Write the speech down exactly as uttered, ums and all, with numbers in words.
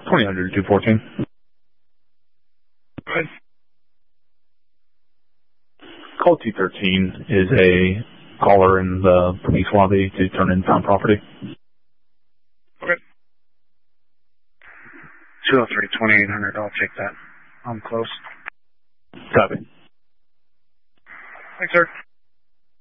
twenty hundred, two fourteen. Go ahead. Call two thirteen is a caller in the police lobby to turn in found property. Okay. two oh three, twenty-eight hundred, I'll take that. I'm close. Copy. Thanks, sir.